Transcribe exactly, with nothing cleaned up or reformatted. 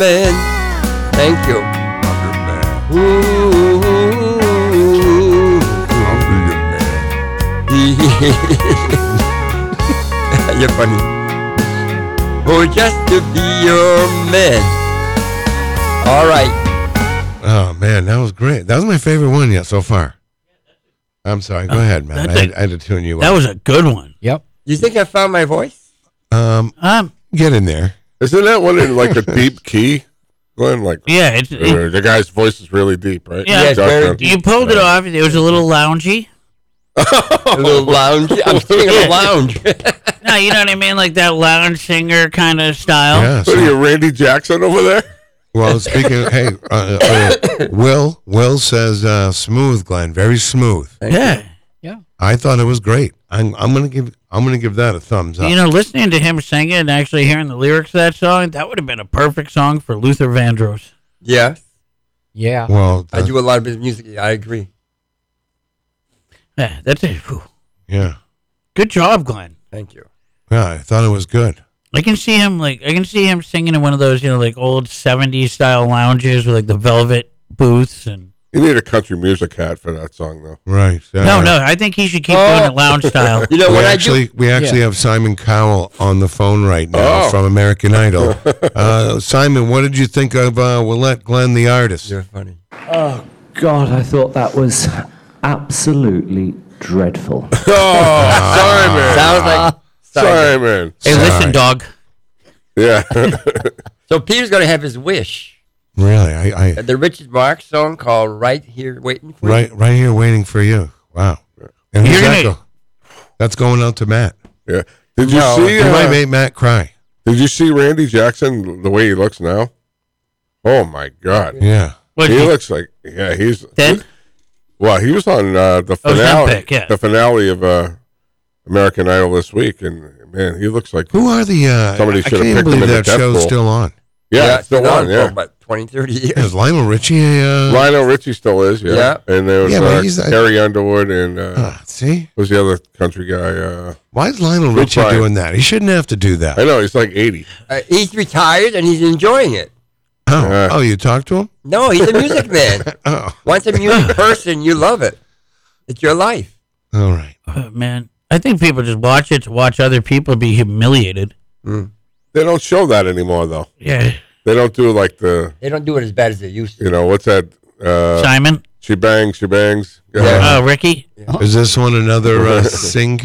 man. Thank you. I'm your man. Ooh. I'll be your man. You're funny. Oh, just to be your man. All right. Oh, man, that was great. That was my favorite one yet so far. I'm sorry. Go uh, ahead, man. I had, I had to tune you up. That was a good one. Yep. You think I found my voice? Um, Um, get in there. Isn't that one in like a deep key? Glenn, like yeah, it's, uh, it, the guy's voice is really deep, right? Yeah, it's very you pulled it off. It was a little loungy. A little lounge. I'm singing a lounge. No, you know what I mean, like that lounge singer kind of style. Yeah, What so- are you, Randy Jackson over there? Well, speaking of, hey, uh, uh, Will, Will says uh, smooth, Glenn, very smooth. Yeah. I thought it was great. I'm, I'm gonna give, I'm gonna give that a thumbs up. You know, listening to him sing it and actually hearing the lyrics of that song, that would have been a perfect song for Luther Vandross. Yeah. Yeah. Well, I uh, do a lot of his music. I agree. Yeah, that's it. Whew. yeah, Good job, Glenn. Thank you. yeah, I thought it was good. I can see him like I can see him singing in one of those, you know, like old seventies style lounges with like the velvet booths and. You need a country music hat for that song, though. Right. Uh, No, no, I think he should keep Oh. doing it lounge style. You know, We when I actually, do, we actually Yeah. have Simon Cowell on the phone right now Oh. from American Idol. Uh, Simon, what did you think of uh, Willette Glenn, the artist? you're funny. Oh, God, I thought that was absolutely dreadful. Oh, Simon. Sounds like Simon. Simon. Hey, listen, dog. Yeah. So Peter's going to have his wish. Really, I, I The Richard Marx song called Right Here Waiting for You. right, right here waiting for you. Wow. And who's You're that gonna- go? That's going out to Matt. Yeah. Did you No, see? You might Uh, make Matt cry. did you see Randy Jackson the way he looks now? Oh my God. Yeah. What, He he looks like yeah. He's dead? well. He was on uh, the Oh, finale. Zempic, yeah. The finale of uh, American Idol this week, and man, he looks like Who are the? Uh, Somebody I should have can't picked him believe in the that death show's pool. still on. yeah, it's still been on. for Yeah. about twenty, thirty years. Is Lionel Richie? Uh, Lionel Richie still is. Yeah. Yeah. And there was Yeah, but uh, he's- Carrie Underwood and uh, uh, see, who's the other country guy? Uh, why is Lionel Luke Richie Bryan. doing that? He shouldn't have to do that. I know he's like eighty. Uh, he's retired and he's enjoying it. Oh, Uh, oh, you talked to him? No, he's a music man. Oh, Once a music person, you love it. It's your life. all right. Oh, man, I think people just watch it to watch other people be humiliated. They don't show that anymore, though. Yeah, They don't do like the They don't do it as bad as they used to. you know what's that? Uh, Simon. she bangs, she bangs. Yeah. Oh, Ricky. Is this one another uh, sing